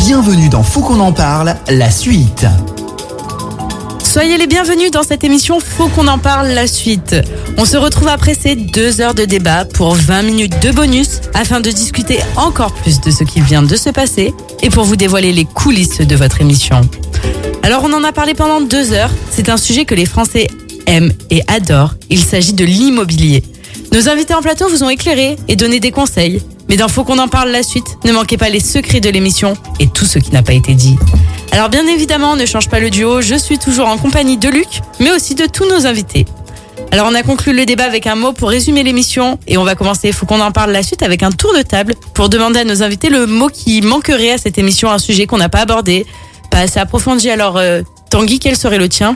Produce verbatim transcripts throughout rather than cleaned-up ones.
Bienvenue dans Faut qu'on en parle, la suite. Soyez les bienvenus dans cette émission Faut qu'on en parle, la suite. On se retrouve après ces deux heures de débat pour vingt minutes de bonus afin de discuter encore plus de ce qui vient de se passer et pour vous dévoiler les coulisses de votre émission. Alors on en a parlé pendant deux heures, c'est un sujet que les Français aiment et adorent, il s'agit de l'immobilier. Nos invités en plateau vous ont éclairé et donné des conseils. Mais dans Faut qu'on en parle la suite, ne manquez pas les secrets de l'émission et tout ce qui n'a pas été dit. Alors bien évidemment, ne change pas le duo, je suis toujours en compagnie de Luc, mais aussi de tous nos invités. Alors on a conclu le débat avec un mot pour résumer l'émission et on va commencer Faut qu'on en parle la suite avec un tour de table pour demander à nos invités le mot qui manquerait à cette émission, un sujet qu'on n'a pas abordé, pas assez approfondi. Alors euh, Tanguy, quel serait le tien ?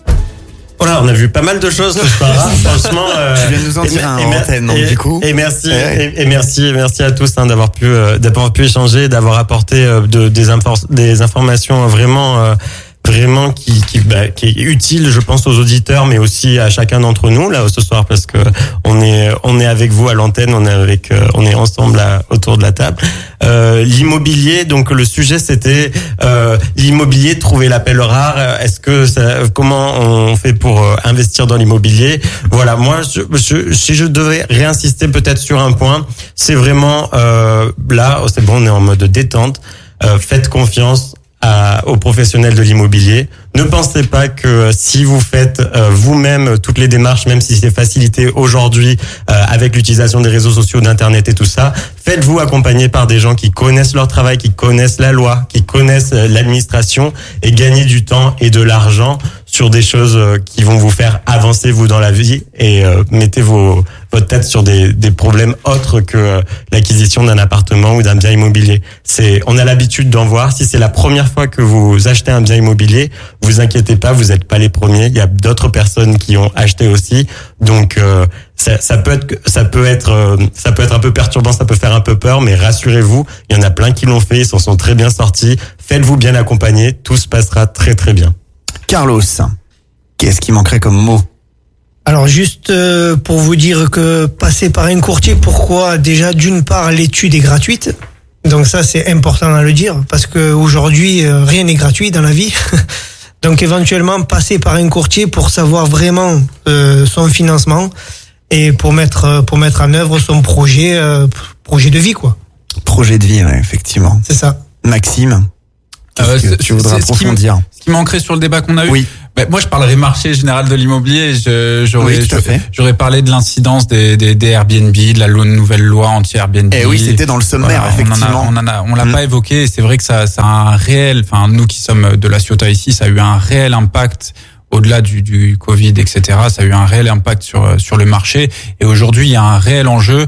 Voilà, on a vu pas mal de choses ce soir. Franchement, euh, tu viens nous en dire un en antenne, donc, du coup. Et merci, ouais. et, et merci, merci à tous hein, d'avoir pu, euh, d'avoir pu échanger, d'avoir apporté euh, de, des, infor- des informations vraiment, euh, vraiment qui, qui, bah, qui est utile, je pense, aux auditeurs, mais aussi à chacun d'entre nous là ce soir, parce que on est, on est avec vous à l'antenne, on est avec, euh, on est ensemble là, autour de la table. Euh, l'immobilier, donc le sujet c'était euh, l'immobilier, trouver l'appel rare. Est-ce que ça, comment on fait pour euh, investir dans l'immobilier ? Voilà, moi, je, je, si je devais réinsister peut-être sur un point, c'est vraiment euh, là, oh, c'est bon, on est en mode détente. Euh, faites confiance à, aux professionnels de l'immobilier. Ne pensez pas que si vous faites euh, vous-même toutes les démarches, même si c'est facilité aujourd'hui euh, avec l'utilisation des réseaux sociaux, d'internet et tout ça, faites-vous accompagner par des gens qui connaissent leur travail, qui connaissent la loi, qui connaissent euh, l'administration, et gagnez du temps et de l'argent sur des choses euh, qui vont vous faire avancer vous dans la vie, et euh, mettez vos votre tête sur des des problèmes autres que euh, l'acquisition d'un appartement ou d'un bien immobilier. C'est on a l'habitude d'en voir. Si c'est la première fois que vous achetez un bien immobilier, vous inquiétez pas, vous n'êtes pas les premiers. Il y a d'autres personnes qui ont acheté aussi. Donc euh, ça, ça peut être, ça peut être, euh, ça peut être un peu perturbant, ça peut faire un peu peur, mais rassurez-vous, il y en a plein qui l'ont fait, ils s'en sont très bien sortis. Faites-vous bien accompagner, tout se passera très très bien. Carlos, qu'est-ce qui manquerait comme mot ? Alors juste euh, pour vous dire que passer par un courtier, pourquoi ? Déjà d'une part l'étude est gratuite. Donc ça c'est important à le dire parce que aujourd'hui euh, rien n'est gratuit dans la vie. Donc éventuellement passer par un courtier pour savoir vraiment euh, son financement et pour mettre pour mettre en œuvre son projet euh, projet de vie quoi. Projet de vie, ouais, effectivement. C'est ça. Maxime, qu'est-ce Euh, que c'est- tu voudrais c'est ce qui approfondir ? Ce qui manquerait sur le débat qu'on a eu. Oui. Ben, moi, je parlerais marché général de l'immobilier. Je, j'aurais, Oui, tout à fait. j'aurais parlé de l'incidence des, des, des Airbnb, de la lo- nouvelle loi anti-Airbnb. Eh oui, c'était dans le sommaire, Voilà, effectivement. On en a, on en a, on l'a Mm. pas évoqué. Et c'est vrai que ça, ça a un réel, enfin, nous qui sommes de la Ciotat ici, ça a eu un réel impact. Au-delà du, du Covid, et cetera, ça a eu un réel impact sur sur le marché. Et aujourd'hui, il y a un réel enjeu.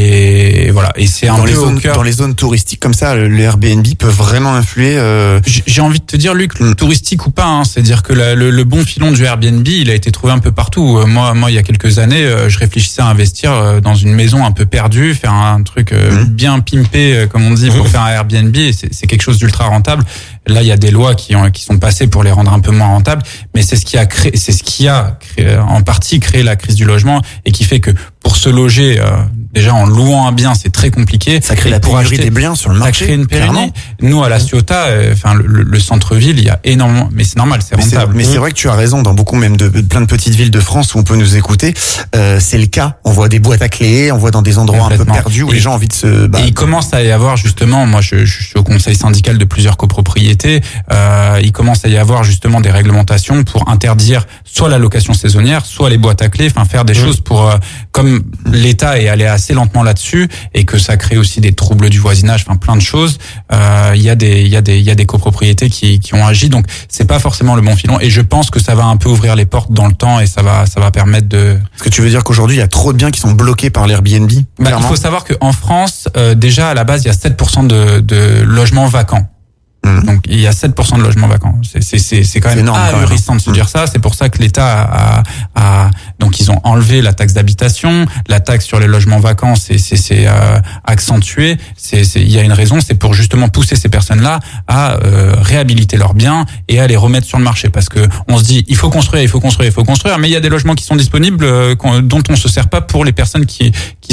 Et voilà. Et c'est un Dans peu les au zones, cœur. dans les zones touristiques comme ça, le Airbnb peut vraiment influer. Euh... J'ai j'ai envie de te dire, Luc, Mm. touristique ou pas, hein, c'est-à-dire que la- le, le bon filon du Airbnb, il a été trouvé un peu partout. Euh, Moi, moi, il y a quelques années, euh, je réfléchissais à investir euh, dans une maison un peu perdue, faire un truc euh, Mm. bien pimpé, euh, comme on dit, pour faire un Airbnb. Et c'est, c'est quelque chose d'ultra rentable. Là, il y a des lois qui ont, qui sont passées pour les rendre un peu moins rentables, mais c'est ce qui a créé, c'est ce qui a créé, en partie créé la crise du logement et qui fait que pour se loger, euh, déjà en louant un bien, c'est très compliqué. Ça crée Et la pour pénurie acheter- des biens sur le ça marché. crée une pénurie. clairement. Nous, à la Ciotat, euh, enfin le, le- le centre-ville, il y a énormément, mais c'est normal, c'est Mais c'est, rentable. mais c'est vrai que tu as raison, dans beaucoup même de, de plein de petites villes de France où on peut nous écouter, euh, c'est le cas. On voit des boîtes à clés, on voit dans des endroits un peu Complètement. perdus où Et- les gens ont envie de se... Bah, Et il commence à y avoir justement, moi je, je suis au conseil syndical de plusieurs copropriétés, euh, il commence à y avoir justement des réglementations pour interdire soit la location saisonnière, soit les boîtes à clés, enfin faire des Mmh. choses pour, euh, comme l'État est allé assez lentement là-dessus et que ça crée aussi des troubles du voisinage, enfin plein de choses, euh, il y a des, il y a des, il y a des copropriétés qui, qui ont agi, donc c'est pas forcément le bon filon et je pense que ça va un peu ouvrir les portes dans le temps et ça va, ça va permettre de... Est-ce que tu veux dire qu'aujourd'hui, il y a trop de biens qui sont bloqués par l'Airbnb ? Bah, il clairement faut savoir qu'en France, euh, déjà à la base, il y a sept pour cent de, de logements vacants. Mmh. Donc il y a sept pour cent de logements vacants. C'est c'est c'est c'est quand C'est même énorme, quand même. ahurissant de se Mmh. dire ça. C'est pour ça que l'État a, a, a donc ils ont enlevé la taxe d'habitation, la taxe sur les logements vacants, c'est c'est c'est euh, accentué. C'est c'est il y a une raison, c'est pour justement pousser ces personnes-là à euh, réhabiliter leurs biens et à les remettre sur le marché parce que on se dit il faut construire, il faut construire, il faut construire, mais il y a des logements qui sont disponibles euh, qu'on- dont on se sert pas pour les personnes qui qui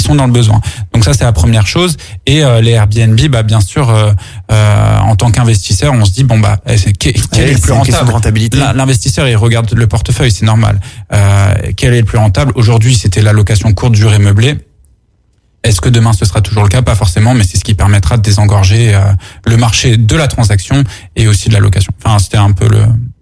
sont dans le besoin. Donc ça, c'est la première chose. Et euh, les Airbnb, bah bien sûr, euh, euh, en tant qu'investisseur, on se dit bon bah quel, quel ouais, est le plus rentable. Rentabilité. L'investisseur, il regarde le portefeuille, c'est normal. Euh, quel est le plus rentable? Aujourd'hui, c'était la location courte durée meublée. Est-ce que demain ce sera toujours le cas? Pas forcément, mais c'est ce qui permettra de désengorger euh, le marché de la transaction et aussi de la location. Enfin, c'était un peu le,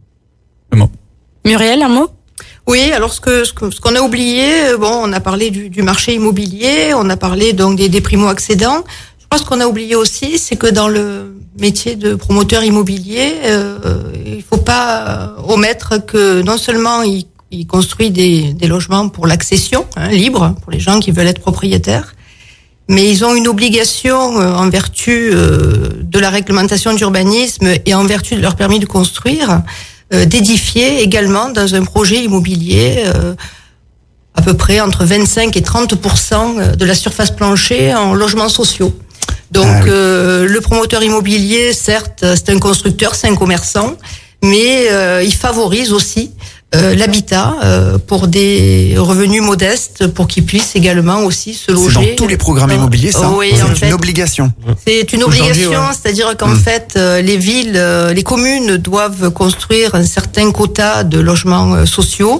le mot. Muriel, un mot? Oui, alors ce que ce que ce qu'on a oublié, bon, on a parlé du, du marché immobilier, on a parlé donc des, des primo-accédants. Je pense qu'on a oublié aussi, c'est que dans le métier de promoteur immobilier, euh, il faut pas omettre que non seulement il, il construit des, des logements pour l'accession, hein, libre, pour les gens qui veulent être propriétaires, mais ils ont une obligation euh, en vertu euh, de la réglementation d'urbanisme et en vertu de leur permis de construire, euh, d'édifier également dans un projet immobilier euh, à peu près entre vingt-cinq et trente pour cent de la surface plancher en logements sociaux. Donc ah oui. euh, le promoteur immobilier, certes, c'est un constructeur, c'est un commerçant, mais euh, il favorise aussi Euh, l'habitat euh, pour des revenus modestes, pour qu'ils puissent également aussi se loger. C'est dans tous les programmes euh, immobiliers, ça. Oui, c'est en une fait, obligation. C'est une obligation, ouais. c'est-à-dire qu'en mmh. fait, euh, les villes, euh, les communes doivent construire un certain quota de logements euh, sociaux,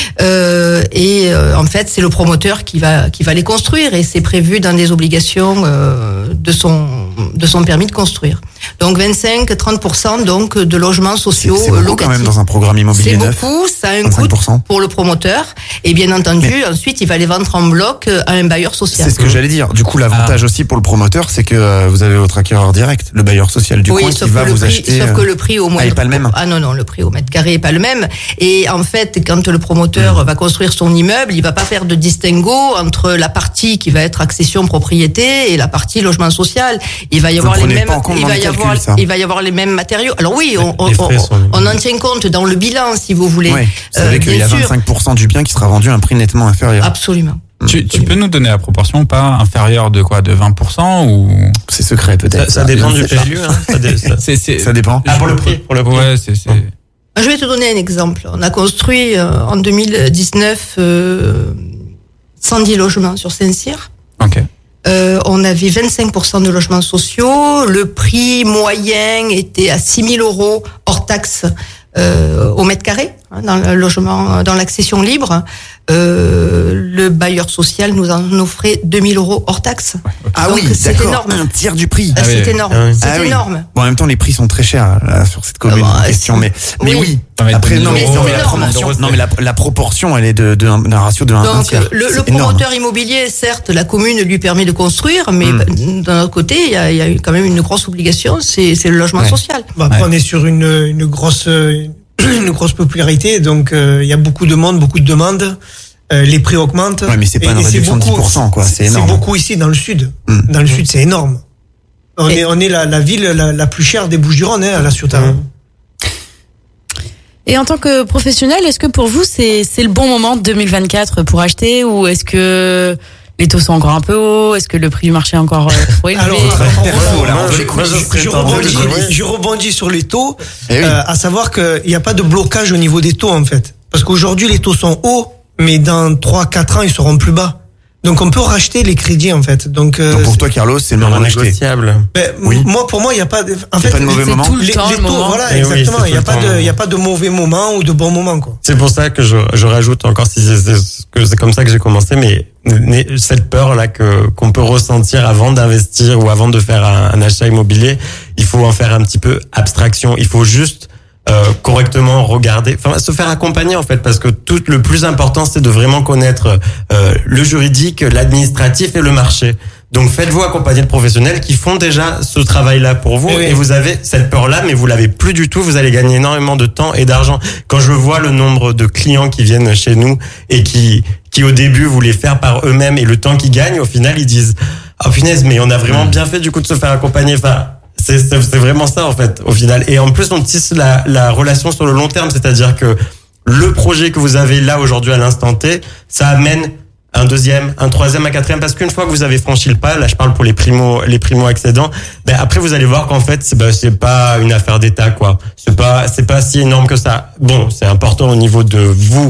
euh, et euh, en fait, c'est le promoteur qui va qui va les construire, et c'est prévu dans des obligations euh, de son de son permis de construire. Donc vingt-cinq à trente pour cent donc de logements sociaux c'est, c'est beaucoup locatifs. Quand même dans un programme immobilier c'est neuf. beaucoup, ça a un vingt-cinq pour cent coût pour le promoteur, et bien entendu, mais ensuite il va les vendre en bloc à un bailleur social. C'est ce que j'allais dire. Du coup, l'avantage ah. aussi pour le promoteur, c'est que euh, vous avez votre acquéreur direct, le bailleur social du oui, coin qui va vous prix, acheter. Sauf que le prix au moins ah, est pas le même. Ah non non, le prix au mètre carré est pas le même. Et en fait, quand le promoteur mmh. va construire son immeuble, il va pas faire de distinguo entre la partie qui va être accession propriété et la partie logement social. Il va y avoir les mêmes. Il va y avoir. Calculs, il va y avoir les mêmes matériaux. Alors oui, on, on, on, on en tient compte dans le bilan, si vous voulez. Oui, vous savez euh, qu'il y a vingt-cinq pour cent du bien qui sera vendu à un prix nettement inférieur. Absolument. Tu, tu peux nous donner la proportion, pas inférieure de quoi, de vingt pour cent ou c'est secret peut-être. Ça, ça dépend du P L U. Hein. Ça, dé, ça, c'est, c'est... ça dépend. Ah, pour le prix, pour le prix. Ouais, c'est. c'est... Je vais te donner un exemple. On a construit euh, en deux mille dix-neuf euh, cent dix logements sur Saint-Cyr. Ok. Euh, on avait vingt-cinq pour cent de logements sociaux. Le prix moyen était à six mille euros hors taxe euh, au mètre carré, hein, dans le logement, dans l'accession libre. Euh, le bailleur social nous en offrait deux mille euros hors taxe. Ah donc, oui, c'est d'accord, énorme. Un tiers du prix. Ah, ah c'est oui. énorme, ah oui. c'est ah oui. énorme. Bon, en même temps, les prix sont très chers là, sur cette commune Ah bah, en question, mais mais oui. oui. Après, non, mais, euros, non, mais la énorme. proportion, non, mais la, la proportion, elle est de, de, d'un ratio de un, un Donc, tiers. le, le C'est promoteur énorme. immobilier, certes, la commune lui permet de construire, mais Mm. d'un autre côté, il y a, il y a quand même une grosse obligation, c'est, c'est le logement Ouais. social. Bah, après, Ouais. on est sur une, une grosse, une grosse popularité, donc euh, il y a beaucoup de monde, beaucoup de demandes. Euh, les prix augmentent. Ouais, mais c'est pas et, une et réduction de beaucoup, dix pour cent, quoi. C'est énorme. C'est beaucoup ici dans le sud. Mm. Dans le sud, c'est énorme. On Et- est, on est la, la ville la, la plus chère des Bouches-du-Rhône, hein, à la Ciotat. Mm. Et en tant que professionnel, est-ce que pour vous, c'est, c'est le bon moment deux mille vingt-quatre pour acheter, ou est-ce que les taux sont encore un peu hauts? Est-ce que le prix du marché est encore euh, trop élevé? Alors, Très en- perso, là, Moi, on je- l'écoute. moi, je serais je tenté de rebondis, commencer. je rebondis sur les taux, Eh oui. euh, à savoir qu'il n'y a pas de blocage au niveau des taux en fait. Parce qu'aujourd'hui les taux sont hauts, mais dans trois quatre ans ils seront plus bas. Donc on peut racheter les crédits en fait. Donc, euh, Donc pour toi, Carlos, c'est le moment Non d'acheter. négociable. ben, Oui. moi pour moi il n'y a pas de, en Il y a fait, pas de mauvais c'est moment. tout le les, temps, les le taux, moment. voilà, Eh oui, exactement. c'est Il n'y a tout le pas de, temps. il y a pas de mauvais moment ou de bon moment quoi. C'est pour ça que je, je rajoute encore, si c'est, c'est, que c'est comme ça que j'ai commencé, mais, mais cette peur là que qu'on peut ressentir avant d'investir ou avant de faire un, un achat immobilier, il faut en faire un petit peu abstraction. Il faut juste euh, correctement regarder, enfin se faire accompagner en fait, parce que tout le plus important c'est de vraiment connaître euh, le juridique, l'administratif et le marché. Donc faites-vous accompagner de professionnels qui font déjà ce travail-là pour vous, Eh oui. et vous avez cette peur-là, mais vous l'avez plus du tout. Vous allez gagner énormément de temps et d'argent. Quand je vois le nombre de clients qui viennent chez nous et qui qui au début voulaient faire par eux-mêmes, et le temps qu'ils gagnent, au final ils disent oh punaise, mais on a vraiment bien fait du coup de se faire accompagner. Enfin, c'est c'est, c'est vraiment ça en fait au final. Et en plus on tisse la la relation sur le long terme, c'est-à-dire que le projet que vous avez là aujourd'hui à l'instant T, ça amène un deuxième, un troisième, un quatrième, parce qu'une fois que vous avez franchi le pas, là je parle pour les primo, les primo accédants, ben après vous allez voir qu'en fait c'est ben, c'est pas une affaire d'État quoi, c'est pas c'est pas si énorme que ça. Bon, c'est important au niveau de vous, ce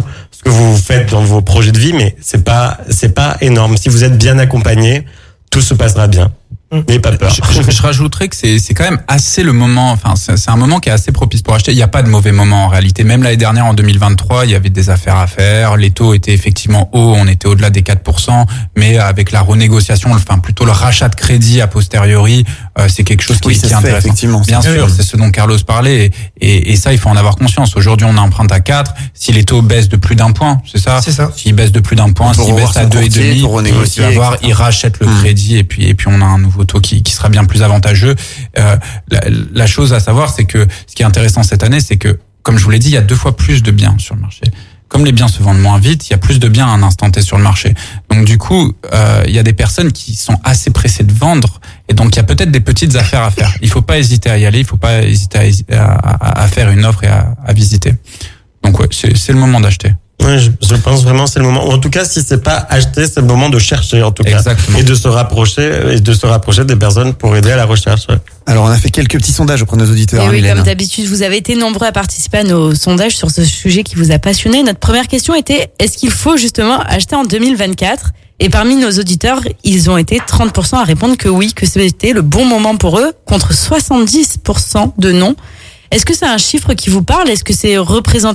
que vous faites dans vos projets de vie, mais c'est pas c'est pas énorme. Si vous êtes bien accompagné, tout se passera bien. N'ayez pas peur. Je, je, je rajouterais que c'est c'est quand même assez le moment, enfin c'est, c'est un moment qui est assez propice pour acheter. Il n'y a pas de mauvais moment en réalité. Même l'année dernière en deux mille vingt-trois, il y avait des affaires à faire. Les taux étaient effectivement hauts, on était au-delà des quatre pour cent, mais avec la renégociation, enfin plutôt le rachat de crédit a posteriori, euh, c'est quelque chose qui, oui, qui est fait, intéressant. Effectivement, Bien c'est sûr, c'est ce dont Carlos parlait, et, et, et ça il faut en avoir conscience. Aujourd'hui, on emprunte à quatre. Si les taux baissent de plus d'un point, c'est ça. C'est ça. S'ils baissent de plus d'un point, s'ils baissent à deux et demi, il va voir, il rachète le mmh. crédit et puis et puis on a un nouveau taux qui qui sera bien plus avantageux. Euh, la, la chose à savoir, c'est que ce qui est intéressant cette année, c'est que, comme je vous l'ai dit, il y a deux fois plus de biens sur le marché. Comme les biens se vendent moins vite, il y a plus de biens à un instant T sur le marché. Donc du coup, euh, il y a des personnes qui sont assez pressées de vendre, et donc il y a peut-être des petites affaires à faire. Il faut pas hésiter à y aller, il faut pas hésiter à, à, à faire une offre et à, à visiter. Donc ouais, c'est, c'est le moment d'acheter. Oui, je, je pense vraiment c'est le moment. Ou en tout cas, si c'est pas acheter, c'est le moment de chercher en tout cas. Exactement. Et de se rapprocher et de se rapprocher des personnes pour aider à la recherche. Ouais. Alors, on a fait quelques petits sondages auprès de nos auditeurs. Et hein, oui, Mylène. comme d'habitude, vous avez été nombreux à participer à nos sondages sur ce sujet qui vous a passionné. Notre première question était, est-ce qu'il faut justement acheter en deux mille vingt-quatre ? Et parmi nos auditeurs, ils ont été trente pour cent à répondre que oui, que c'était le bon moment pour eux, contre soixante-dix pour cent de non. Est-ce que c'est un chiffre qui vous parle ? Est-ce que c'est représentatif ?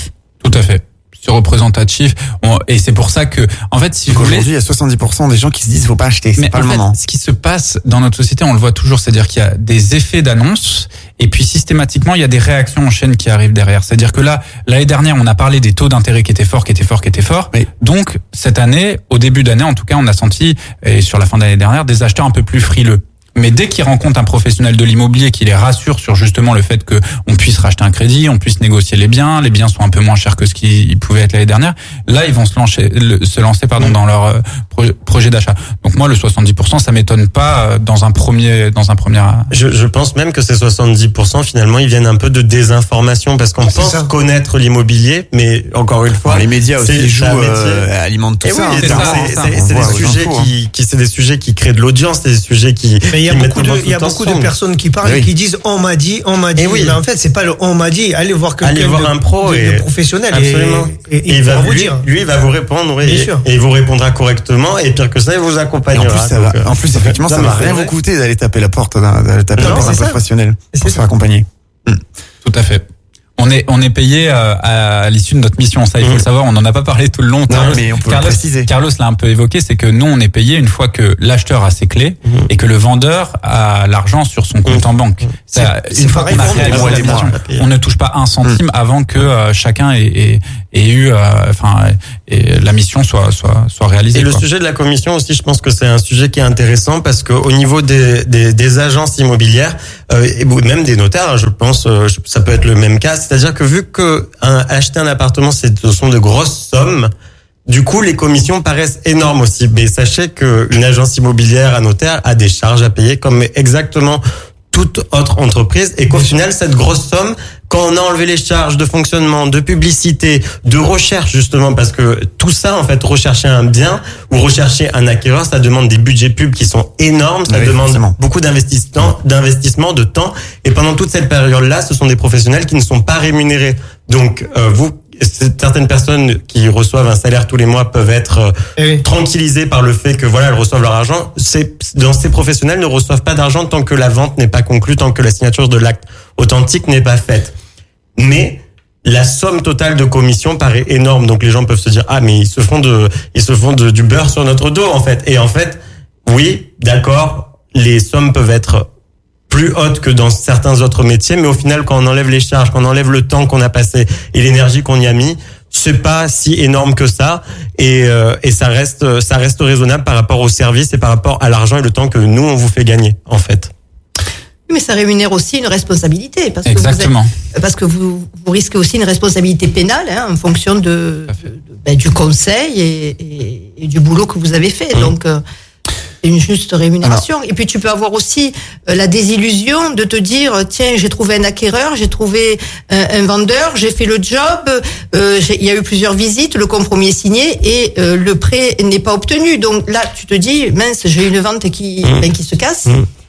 Tout à fait. C'est représentatif. On, et c'est pour ça que, en fait, si Donc vous voulez, aujourd'hui, il y a soixante-dix pour cent des gens qui se disent faut pas acheter, c'est mais pas en le fait, moment. ce qui se passe dans notre société, on le voit toujours, c'est-à-dire qu'il y a des effets d'annonce et puis systématiquement, il y a des réactions en chaîne qui arrivent derrière. C'est-à-dire que là, l'année dernière, on a parlé des taux d'intérêt qui étaient forts, qui étaient forts, qui étaient forts. Oui. Donc, cette année, au début d'année, en tout cas, on a senti, et sur la fin d'année dernière, des acheteurs un peu plus frileux. Mais dès qu'ils rencontrent un professionnel de l'immobilier qui les rassure sur justement le fait que on puisse racheter un crédit, on puisse négocier les biens, les biens sont un peu moins chers que ce qu'ils pouvaient être l'année dernière, là ils vont se lancer, le, se lancer pardon dans leur euh, pro, projet d'achat. Donc moi le soixante-dix pour cent ça m'étonne pas dans un premier dans un premier. Je, je pense même que ces soixante-dix pour cent finalement ils viennent un peu de désinformation parce qu'on C'est pense ça. connaître l'immobilier, mais encore une fois, Alors, les médias aussi c'est jouent, un métier. euh, alimentent tout Et ça. oui, hein, c'est, clairement. c'est, ça, c'est, on c'est voit des aux sujets infos, hein. qui, qui, c'est des sujets qui créent de l'audience, c'est des sujets qui. Mais il y a qui beaucoup mettent de, en il y a tension. beaucoup de personnes qui parlent Oui. et qui disent on m'a dit, on m'a dit. Et oui. Mais en fait, c'est pas le on m'a dit. Allez voir quelqu'un Allez voir de, un pro de, et- de professionnel Absolument. et, et, Et et il va pourra vous lui, dire. lui, il va vous répondre, oui, Bien et, sûr. et il vous répondra correctement, et pire que ça, il vous Et accompagnera. en plus, ça va, Donc, euh, en plus, effectivement, ça mais va c'est rien vrai. vous coûter d'aller taper la porte d'un, d'aller taper la Non, porte d'un c'est ça. professionnel C'est pour se ça. faire accompagner. Tout à fait. On est on est payé euh, à l'issue de notre mission, ça il faut Mmh. le savoir. On n'en a pas parlé tout le long. Carlos, mais on peut le Carlos, préciser. Carlos l'a un peu évoqué, c'est que nous on est payé une fois que l'acheteur a ses clés Mmh. et que le vendeur a l'argent sur son compte Mmh. en banque. Ça, C'est- une c'est fois pareil qu'on a pour nous, réalisé mois la les mois. transaction, on ne touche pas un centime avant que euh, chacun ait, ait, ait eu, euh, enfin, et la mission soit soit soit réalisée. Et le quoi. sujet de la commission aussi, je pense que c'est un sujet qui est intéressant parce que au niveau des, des, des agences immobilières euh, et même des notaires, hein, je pense, euh, je- ça peut être le même cas. C'est-à-dire que vu que un, acheter un appartement, c'est, ce sont de grosses sommes. Du coup, les commissions paraissent énormes aussi. Mais sachez que une agence immobilière, un notaire, a des charges à payer comme exactement toute autre entreprise, et qu'au final, cette grosse somme, quand on a enlevé les charges de fonctionnement, de publicité, de recherche, justement, parce que tout ça, en fait, rechercher un bien ou rechercher un acquéreur, ça demande des budgets pubs qui sont énormes, ça Oui, demande forcément. beaucoup d'investissement, d'investissement, de temps, et pendant toute cette période-là, ce sont des professionnels qui ne sont pas rémunérés. Donc, euh, vous, certaines personnes qui reçoivent un salaire tous les mois peuvent être euh, Eh oui. tranquillisées par le fait que voilà, elles reçoivent leur argent. Ces, dans ces professionnels ne reçoivent pas d'argent tant que la vente n'est pas conclue, tant que la signature de l'acte authentique n'est pas faite. Mais la somme totale de commission paraît énorme, donc les gens peuvent se dire ah mais ils se font de ils se font de, du beurre sur notre dos en fait. Et en fait, oui, d'accord, les sommes peuvent être plus hautes que dans certains autres métiers, mais au final, quand on enlève les charges, quand on enlève le temps qu'on a passé et l'énergie qu'on y a mis, c'est pas si énorme que ça, et, euh, et ça reste ça reste raisonnable par rapport au service et par rapport à l'argent et le temps que nous on vous fait gagner en fait. Mais ça rémunère aussi une responsabilité. Parce Exactement. Que vous êtes- parce que vous, vous risquez aussi une responsabilité pénale hein, en fonction de, de- ben, du conseil et, et, et du boulot que vous avez fait. Mmh. Donc, euh, c'est une juste rémunération. Et puis, tu peux avoir aussi euh, la désillusion de te dire, tiens, j'ai trouvé un acquéreur, j'ai trouvé un, un vendeur, j'ai fait le job, euh, j'ai- il y a eu plusieurs visites, le compromis est signé et euh, le prêt n'est pas obtenu. Donc là, tu te dis, mince, j'ai une vente qui, Mmh. ben, qui se casse. Mmh.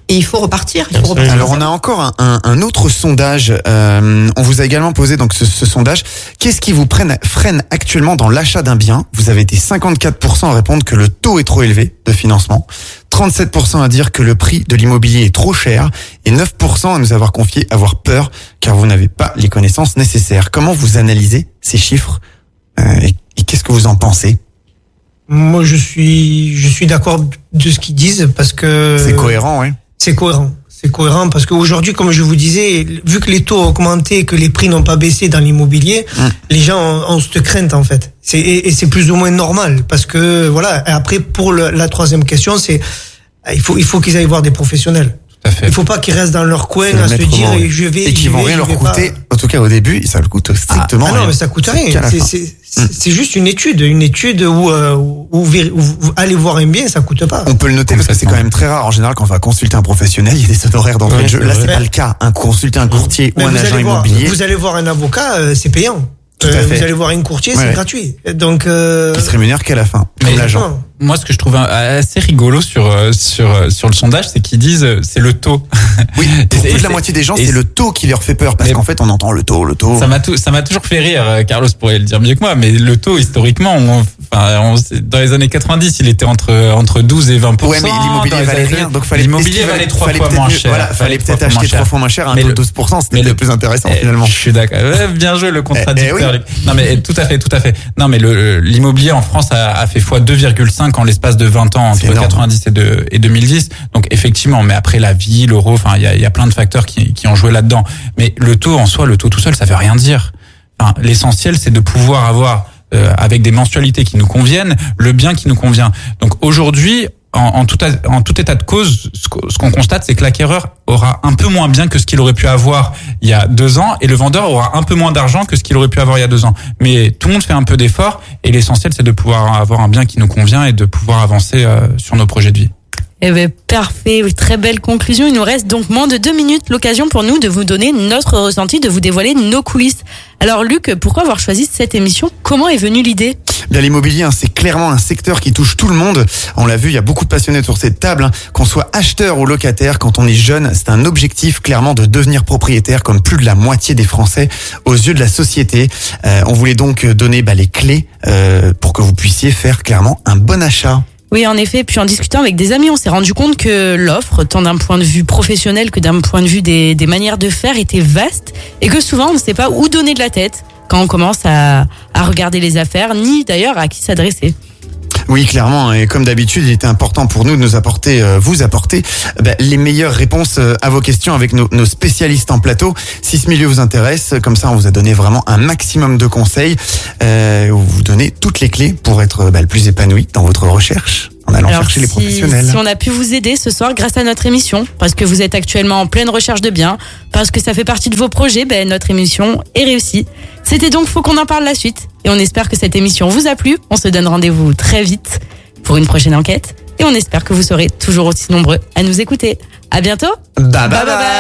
et il faut repartir. Il faut Bien sûr. repartir. Alors on a encore un, un, un autre sondage. Euh, on vous a également posé donc ce, ce sondage. Qu'est-ce qui vous freine, freine actuellement dans l'achat d'un bien? Vous avez été cinquante-quatre pour cent à répondre que le taux est trop élevé de financement, trente-sept pour cent à dire que le prix de l'immobilier est trop cher et neuf pour cent à nous avoir confié avoir peur car vous n'avez pas les connaissances nécessaires. Comment vous analysez ces chiffres euh, et, et qu'est-ce que vous en pensez? Moi, je suis, je suis d'accord de ce qu'ils disent parce que C'est cohérent, oui. c'est cohérent. C'est cohérent parce qu'aujourd'hui, comme je vous disais, vu que les taux ont augmenté, que les prix n'ont pas baissé dans l'immobilier, Mmh. les gens ont, ont cette crainte en fait. C'est, et, et c'est plus ou moins normal parce que voilà. Et après, pour le, la troisième question, c'est il faut il faut qu'ils aillent voir des professionnels. Tout à fait. Il faut pas qu'ils restent dans leur coin C'est le à se maître dire mot, oui. je vais Et qui j'y vont vais, rien je leur vais pas. coûter. En tout cas, au début, ça ne coûte strictement Ah non, rien. mais ça coûte rien. qu'à la C'est, fin. c'est, c'est, c'est juste une étude, une étude où, euh, où, où, vér- où vous allez voir un bien, ça coûte pas. On peut le noter parce que c'est quand même très rare. En général, quand on va consulter un professionnel, il y a des honoraires d'entrée Ouais, de jeu. c'est Là, vrai. c'est pas le cas. Un consulter un courtier Mais ou un vous agent allez voir, immobilier vous allez voir un avocat, euh, c'est payant. Tout à Euh, fait. Vous allez voir un courtier, Ouais, c'est ouais. gratuit. Donc, euh, qui se rémunère qu'à la fin, comme Mais- l'agent. Moi, ce que je trouve assez rigolo sur euh, sur euh, sur le sondage, c'est qu'ils disent euh, c'est le taux. Oui, pour Et plus de la c'est- moitié des gens, et c'est le taux qui leur fait peur parce Mais- qu'en fait, on entend le taux, le taux. Ça m'a tout, ça m'a toujours fait rire. euh, Carlos pourrait le dire mieux que moi, mais le taux historiquement, on, enfin, on, dans les années quatre-vingt-dix, il était entre entre douze et vingt pour cent. Ouais, mais l'immobilier Dans les valait années- rien, donc fallait l'immobilier est-ce qu'il valait trois fallait fois peut-être moins mieux- cher. Voilà, fallait peut-être trois fois acheter moins trois fois moins cher, un Mais taux de le- douze pour cent, c'était mais le- plus intéressant Eh, finalement. Je suis d'accord. Ouais, bien joué le contradicteur. Eh, eh Non mais tout à fait, tout à fait. Non mais le l'immobilier en France a, a fait fois deux virgule cinq en l'espace de vingt ans C'est entre énorme. quatre-vingt-dix et, de, et deux mille dix. Donc effectivement, mais après la vie, l'euro, enfin il y a, il y a plein de facteurs qui, qui ont joué là-dedans. Mais le taux en soi, le taux tout seul, ça veut rien dire. Enfin, l'essentiel, c'est de pouvoir avoir euh, avec des mensualités qui nous conviennent, le bien qui nous convient. Donc aujourd'hui, en, en, tout, a- en tout état de cause, ce qu'o- ce qu'on constate, c'est que l'acquéreur aura un peu moins bien que ce qu'il aurait pu avoir il y a deux ans, et le vendeur aura un peu moins d'argent que ce qu'il aurait pu avoir il y a deux ans. Mais tout le monde fait un peu d'effort, et l'essentiel, c'est de pouvoir avoir un bien qui nous convient et de pouvoir avancer euh, sur nos projets de vie. Eh ben, parfait, très belle conclusion. Il nous reste donc moins de deux minutes, l'occasion pour nous de vous donner notre ressenti, de vous dévoiler nos coulisses. Alors Luc, pourquoi avoir choisi cette émission? Comment est venue l'idée? Bien, l'immobilier, hein, c'est clairement un secteur qui touche tout le monde. On l'a vu, il y a beaucoup de passionnés sur cette table. Hein. Qu'on soit acheteur ou locataire, quand on est jeune, c'est un objectif clairement de devenir propriétaire, comme plus de la moitié des Français aux yeux de la société. Euh, on voulait donc donner bah, les clés euh, pour que vous puissiez faire clairement un bon achat. Oui, en effet. Puis en discutant avec des amis, on s'est rendu compte que l'offre, tant d'un point de vue professionnel que d'un point de vue des, des manières de faire, était vaste et que souvent on ne sait pas où donner de la tête quand on commence à, à regarder les affaires, ni d'ailleurs à qui s'adresser. Oui, clairement. Et comme d'habitude, il était important pour nous de nous apporter, euh, vous apporter bah, les meilleures réponses euh, à vos questions avec nos, nos spécialistes en plateau. Si ce milieu vous intéresse, comme ça, on vous a donné vraiment un maximum de conseils. Euh, où vous donnez toutes les clés pour être bah, le plus épanoui dans votre recherche en allant Alors, chercher les si, professionnels. si on a pu vous aider ce soir grâce à notre émission, parce que vous êtes actuellement en pleine recherche de biens, parce que ça fait partie de vos projets, ben, notre émission est réussie. C'était donc Faut qu'on en parle la suite. Et on espère que cette émission vous a plu. On se donne rendez-vous très vite pour une prochaine enquête. Et on espère que vous serez toujours aussi nombreux à nous écouter. À bientôt. Bye bye bye, bye.